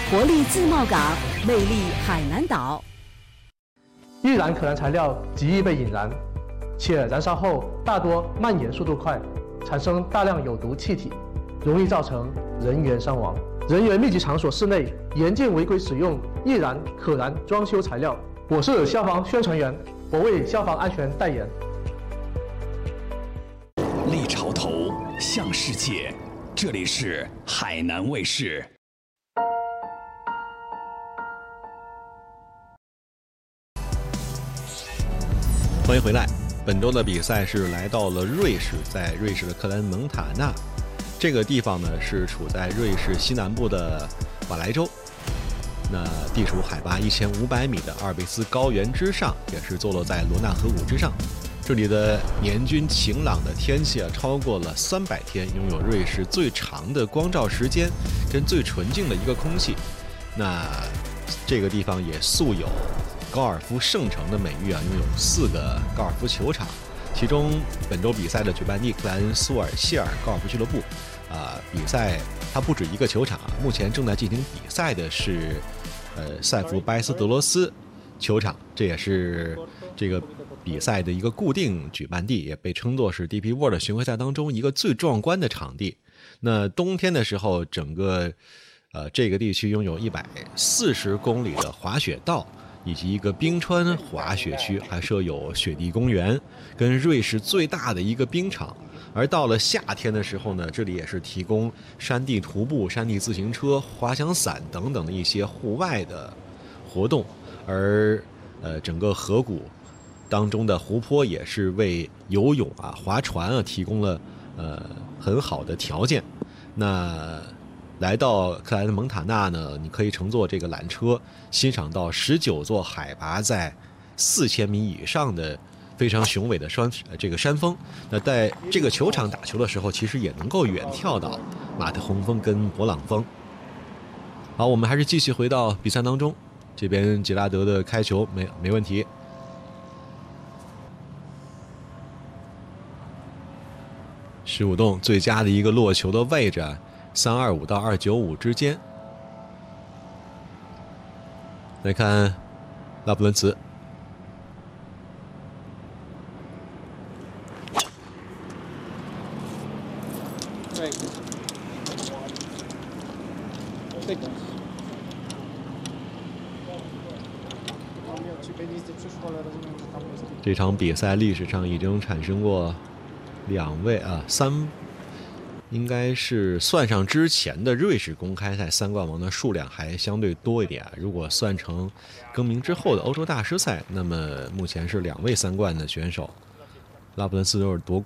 活力自贸港，魅力海南岛。 易燃可燃材料极易被引燃，且燃烧后大多蔓延速度快，产生大量有毒气体，容易造成人员伤亡。人员密集场所室内严禁违规使用易燃可燃装修材料。我是消防宣传员，我为消防安全代言。 立潮头向世界，这里是海南卫视。 欢迎回来。本周的比赛是来到了瑞士，在瑞士的克兰蒙塔纳这个地方呢，是处在瑞士西南部的瓦莱州。那地处海拔1500米的阿尔卑斯高原之上，也是坐落在罗纳河谷之上。这里的年均晴朗的天气超过了300天，拥有瑞士最长的光照时间跟最纯净的一个空气。那这个地方也素有高尔夫圣城的美誉啊，拥有4个高尔夫球场，其中本周比赛的举办地克莱恩苏尔谢尔高尔夫俱乐部比赛它不止一个球场啊，目前正在进行比赛的是塞弗拜斯德罗斯球场，这也是这个比赛的一个固定举办地，也被称作是 DP World 巡回赛当中一个最壮观的场地。那冬天的时候，整个这个地区拥有140公里的滑雪道，以及一个冰川滑雪区，还设有雪地公园，跟瑞士最大的一个冰场。而到了夏天的时候呢，这里也是提供山地徒步、山地自行车、滑翔伞等等的一些户外的活动。而整个河谷当中的湖泊也是为游泳啊、划船啊提供了很好的条件。那来到克莱恩蒙塔纳呢，你可以乘坐这个缆车，欣赏到19座海拔在4000米以上的非常雄伟的山峰。那在这个球场打球的时候，其实也能够远眺到马特洪峰跟勃朗峰。好，我们还是继续回到比赛当中。这边杰拉德的开球没问题。15洞最佳的一个落球的位置325到295之间。来看拉普伦茨，这场比赛历史上已经产生过3，应该是算上之前的瑞士公开赛3冠王的数量还相对多一点。如果算成更名之后的欧洲大师赛，那么目前是2位3冠的选手。拉普伦斯都是夺